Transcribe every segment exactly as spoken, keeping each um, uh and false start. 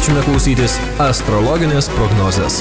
kviečiame klausytis astrologinės prognozės.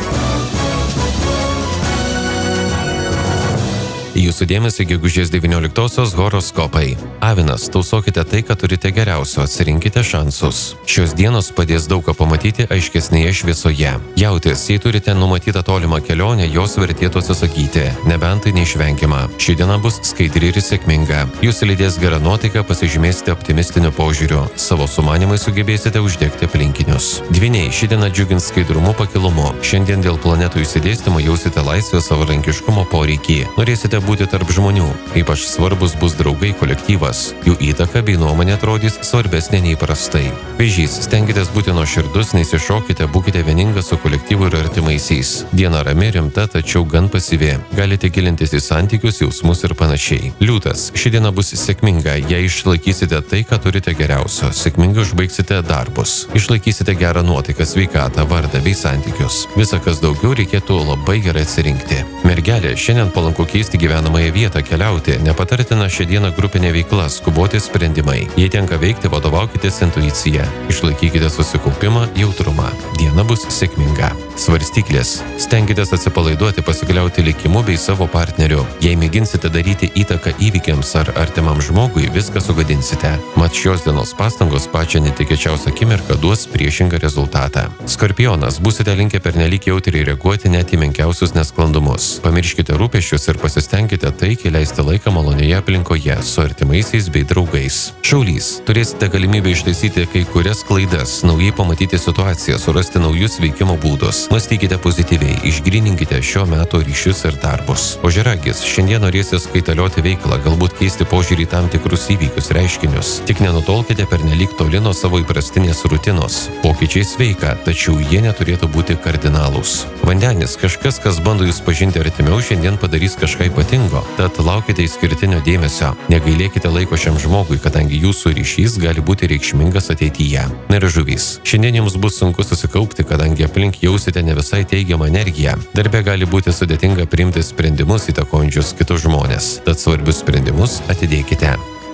Jūsų dėmesį gegužės devynioliktosios horoskopai. Avinas, tausokite tai, ką turite geriausio, atsirinkite šansus. Šios dienos padės daug ką pamatyti aiškesnėje šviesoje. Jautis, jei turite numatytą tolimą kelionę, jos vertėtų atsisakyti, nebent tai neišvengiama. Ši diena bus skaidri ir sėkminga. Jūs lydės gerą nuotaiką, pasižymėsite optimistiniu požiūriu. Savo sumanimai sugebėsite uždegti aplinkinius. Dvyniai, ši diena džiugins skaidrumu, pakilumu. Šiandien dėl planetų išsidėstymo jausite laisvės savarankiškumo poreikį. Norėsite būti tarp žmonių. Ypač svarbus bus draugai, kolektyvas. Jų įtaka bei nuomonė atrodys svarbesnė nei įprastai. Vėžys, stenkitės būti nuoširdus, nesišokite, būkite vieningas su kolektyvu ir artimaisiais. Diena rami, rimta, tačiau gan pasyvi. Galite gilintis į santykius, jausmus ir panašiai. Liūtas, ši diena bus sėkminga, jei išlaikysite tai, ką turite geriausio. Sėkmingai užbaigsite darbus. Išlaikysite gerą nuotaiką, sveikatą, vardą bei santykius. Visa, kas daugiau, reikėtų labai gerai atsirinkti. Mergelė, šiandien palanku keisti gyvenamąją vietą, keliauti. Nepatartina šią dieną grupinė veikla, skuboti sprendimai. Jei tenka veikti, vadovaukitės intuicija. Išlaikykite susikaupimą, jautrumą. Diena bus sėkminga. Svarstyklės. Stenkitės atsipalaiduoti, pasikliauti likimu bei savo partneriu. Jei mėginsite daryti įtaką įvykiams ar artimam žmogui, viską sugadinsite. Mat šios dienos pastangos pačią netikėčiausią akimirką duos priešingą rezultatą. Skorpionas, būsite linkę pernelyg jautriai reaguoti net į menkiausius nesklandumus. Pamirškite rūpesčius ir pasistengkite taikiai leisti laiką malonioje aplinkoje su artimaisiais bei draugais. Šaulys, turėsite galimybę ištaisyti kai kurias klaidas, naujai pamatyti situaciją, surasti naujus veikimo būdus. Mąstykite pozityviai, išgrininkite šio meto ryšius ir darbus. Ožiaragis, šiandien norėsis kaitalioti veiklą, galbūt keisti požiūrį į tam tikrus įvykius, reiškinius. Tik nenutolkite pernelyg toli nuo savo įprastinės rutinos. Pokyčiai sveika, tačiau jie neturėtų būti kardinalūs. Vandenis, kažkas, kas bando jūs pažinti artimiau, šiandien padarys kažką ypatingo, tad laukite išskirtinio dėmesio. Negailėkite laiko šiam žmogui, kadangi jūsų ryšys gali būti reikšmingas ateityje. Na ir žuvys, šiandien jums bus sunku susikaupti, kadangi aplink jausite ne visai teigiamą energiją. Darbe gali būti sudėtinga priimti sprendimus įtakojančius kitus žmonės, tad svarbius sprendimus atidėkite.